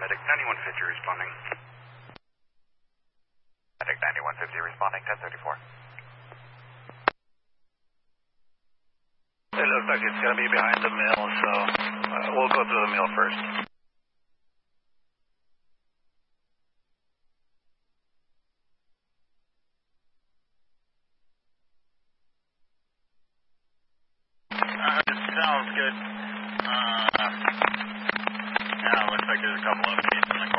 Medic 9150 responding. Medic 9150 responding, 1034. It looks like it's going to be behind the mill, so we'll go through the mill first. Sounds good. Yeah, looks like there's a couple of kids in the